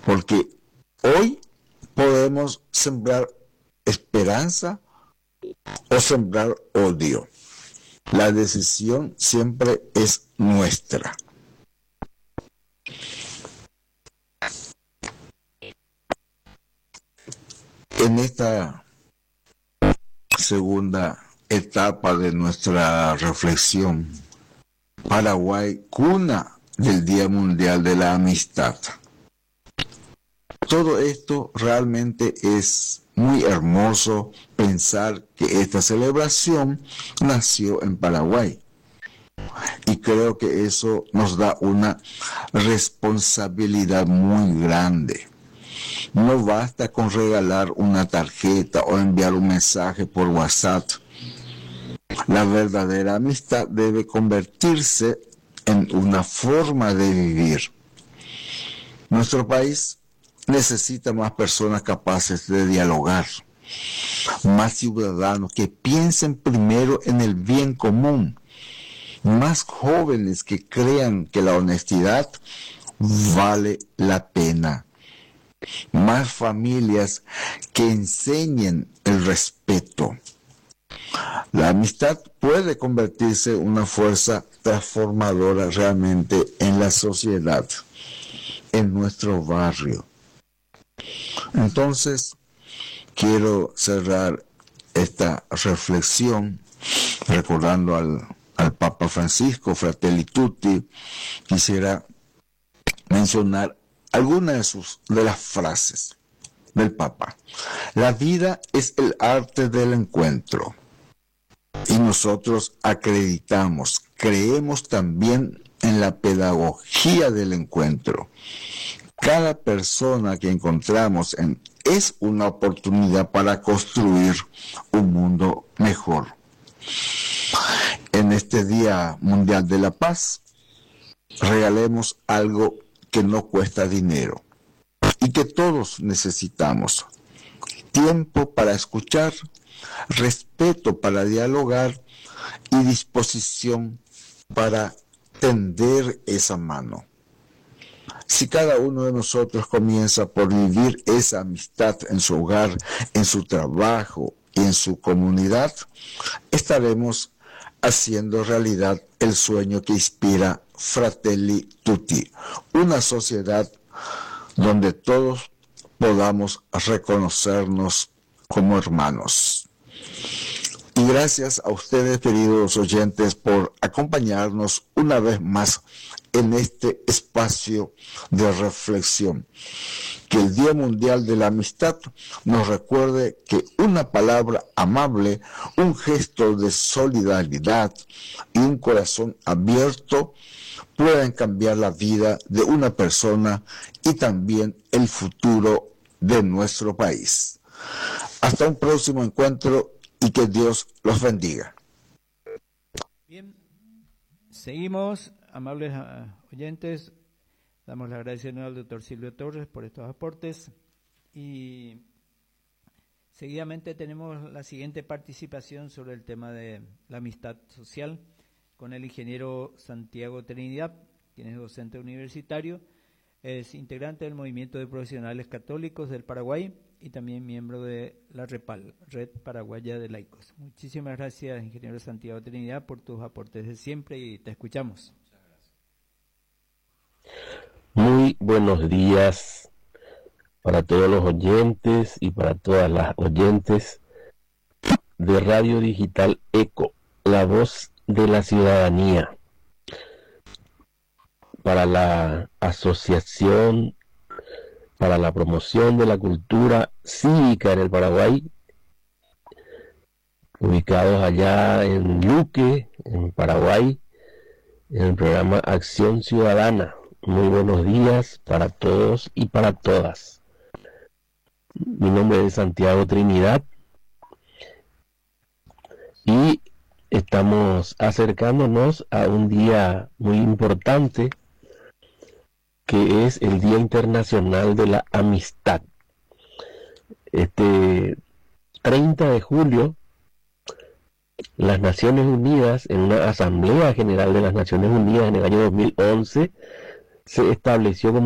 porque hoy podemos sembrar esperanza o sembrar odio. La decisión siempre es nuestra. En esta segunda etapa de nuestra reflexión, Paraguay, cuna del Día Mundial de la Amistad. Todo esto realmente es muy hermoso pensar que esta celebración nació en Paraguay. Y creo que eso nos da una responsabilidad muy grande. No basta con regalar una tarjeta o enviar un mensaje por WhatsApp. La verdadera amistad debe convertirse en una forma de vivir. Nuestro país necesita más personas capaces de dialogar, más ciudadanos que piensen primero en el bien común, más jóvenes que crean que la honestidad vale la pena, más familias que enseñen el respeto. La amistad puede convertirse en una fuerza transformadora realmente en la sociedad, en nuestro barrio. Entonces, quiero cerrar esta reflexión recordando al Papa Francisco, Fratelli Tutti. Quisiera mencionar algunas de las frases del Papa. La vida es el arte del encuentro. Y nosotros creemos también en la pedagogía del encuentro. Cada persona que encontramos es una oportunidad para construir un mundo mejor. En este Día Mundial de la Paz, regalemos algo que no cuesta dinero y que todos necesitamos. Tiempo para escuchar, respeto para dialogar y disposición para tender esa mano. Si cada uno de nosotros comienza por vivir esa amistad en su hogar, en su trabajo y en su comunidad, estaremos haciendo realidad el sueño que inspira Fratelli Tutti, una sociedad donde todos podamos reconocernos como hermanos. Y gracias a ustedes, queridos oyentes, por acompañarnos una vez más en este espacio de reflexión. Que el Día Mundial de la Amistad nos recuerde que una palabra amable, un gesto de solidaridad y un corazón abierto pueden cambiar la vida de una persona y también el futuro de nuestro país. Hasta un próximo encuentro y que Dios los bendiga. Bien, seguimos, amables oyentes. Damos las gracias al doctor Silvio Torres por estos aportes y seguidamente tenemos la siguiente participación sobre el tema de la amistad social con el ingeniero Santiago Trinidad, quien es docente universitario, es integrante del Movimiento de Profesionales Católicos del Paraguay y también miembro de la REPAL, Red Paraguaya de Laicos. Muchísimas gracias, ingeniero Santiago Trinidad, por tus aportes de siempre y te escuchamos. Muy buenos días para todos los oyentes y para todas las oyentes de Radio Digital ECO, la voz de la ciudadanía, para la Asociación para la Promoción de la Cultura Cívica en el Paraguay, ubicados allá en Luque, en Paraguay, en el programa Acción Ciudadana. Muy buenos días para todos y para todas. Mi nombre es Santiago Trinidad y estamos acercándonos a un día muy importante que es el Día Internacional de la Amistad. Este 30 de julio, las Naciones Unidas, en una Asamblea General de las Naciones Unidas en el año 2011, se estableció como